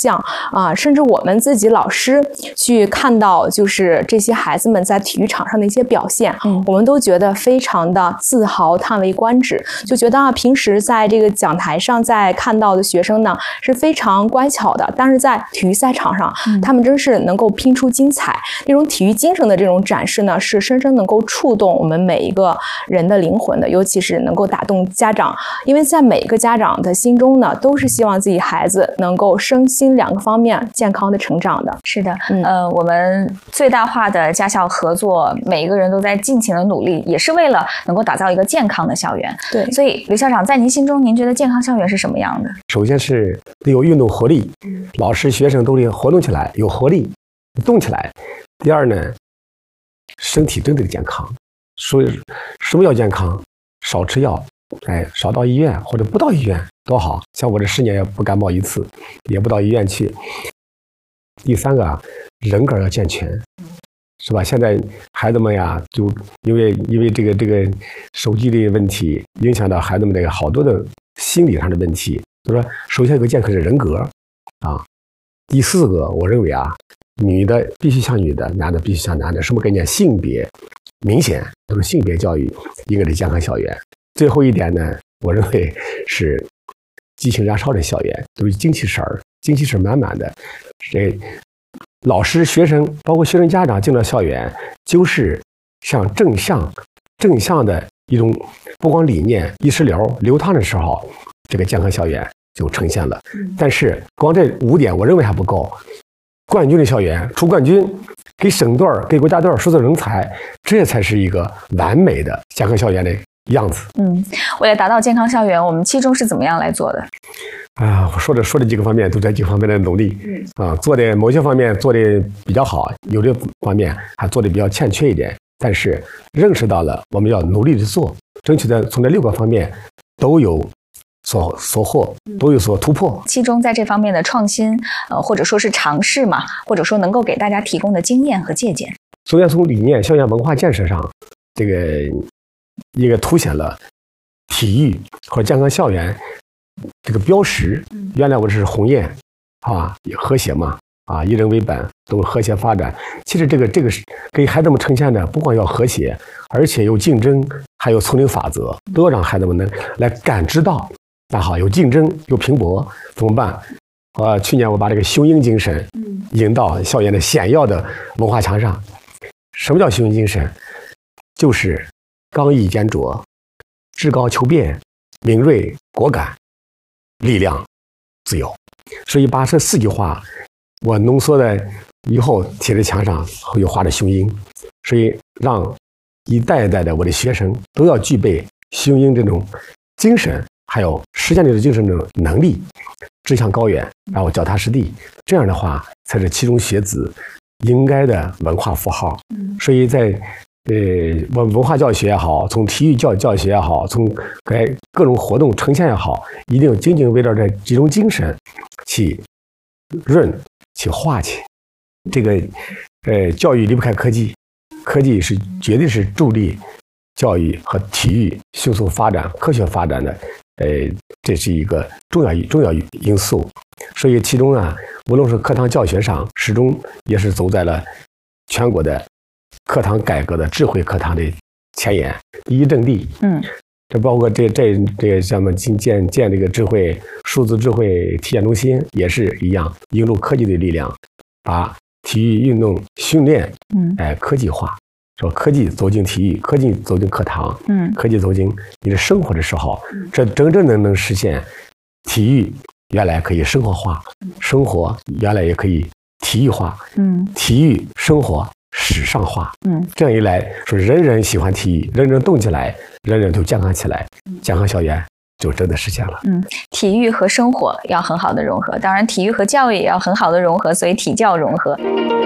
象甚至我们自己老师去看到就是这些孩子们在体育场上的一些表现，我们都觉得非常的自豪，叹为观止，就觉得平时在这个讲台上在看到的学生呢是非常乖巧的，但是在体育赛场上，他们真是能够拼出精彩，那种体育精神的这种展示呢，是深深能够触动我们每一个人的灵魂的，尤其是能够打动家长，因为在每一个家长的心中呢，都是希望自己孩子能够身心两个方面健康的成长的。 是的，我们最大化的家校合作，每一个人都在尽情的努力，也是为了能够打造一个健康的校园。 对， 所以刘校长，在您心中，您觉得健康校园是什么样的？ 首先是得有运动活力，老师学生都得活动起来，有活力，动起来。第二呢，身体真的健康。所以什么叫健康？少吃药，少到医院或者不到医院多好。像我这10年也不感冒一次，也不到医院去。第三个，人格要健全，是吧？现在孩子们呀，就因为这个手机的问题，影响到孩子们这个好多的心理上的问题。就说首先有个健康的人格啊。第4个，我认为女的必须像女的，男的必须像男的。什么概念？性别明显，都是性别教育应该是健康校园。最后一点呢，我认为是激情燃烧的校园，都是精气神满满的。老师、学生，包括学生家长进了校园，就是像正向的一种不光理念意识流淌的时候，这个健康校园就呈现了。但是光这5点，我认为还不够。冠军的校园，出冠军，给省队给国家队输送人才，这才是一个完美的健康校园的样子。 为了达到健康校园，我们期中是怎么样来做的？ 我说的几个方面都在几个方面的努力做的某些方面做的比较好，有的方面还做的比较欠缺一点，但是认识到了我们要努力的做，争取的从这6个方面都有所获，都有所突破。 期中在这方面的创新，或者说是尝试嘛，或者说能够给大家提供的经验和借鉴。 首先从理念、校园文化建设上，这个一个凸显了体育和健康校园这个标识。原来我是鸿雁和谐嘛以人为本，都和谐发展。其实这个是给孩子们呈现的，不光要和谐，而且有竞争，还有丛林法则，都要让孩子们能来感知到。有竞争，有拼搏，怎么办？去年我把这个雄鹰精神引到校园的显要的文化墙上。什么叫雄鹰精神？就是刚毅坚卓，志高求变，敏锐果敢，力量自由。所以把这4句话我浓缩的以后贴在墙上，又画着雄鹰，所以让一代一代的我的学生都要具备雄鹰这种精神，还有实践这种精神的能力，志向高远，然后脚踏实地。这样的话才是其中学子应该的文化符号。所以在文化教学也好，从体育教学也好，从各种活动呈现也好，一定紧紧围绕这几种精神去润去化去。这个教育离不开科技，科技是绝对是助力教育和体育迅速发展、科学发展的这是一个重要因素。所以其中无论是课堂教学上，始终也是走在了全国的课堂改革的智慧课堂的前沿，第一阵地。这包括这像我们建这个数字智慧体验中心也是一样，引入科技的力量，把体育运动训练科技化。说科技走进体育，科技走进课堂，科技走进你的生活的时候，这真正能实现体育原来可以生活化，生活原来也可以体育化，体育生活时尚化，这样一来，说人人喜欢体育，人人动起来，人人就健康起来，健康校园就真的实现了。 体育和生活要很好的融合，当然体育和教育也要很好的融合，所以体教融合。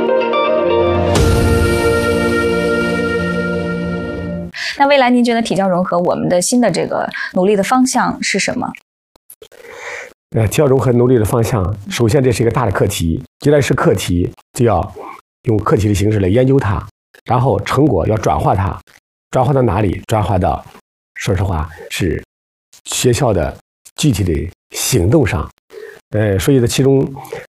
那未来您觉得体教融合我们的新的这个努力的方向是什么？ 体教融合努力的方向，首先这是一个大的课题，既然是课题，就要用课题的形式来研究它，然后成果要转化它，转化到哪里？转化到，说实话是学校的具体的行动上。所以在其中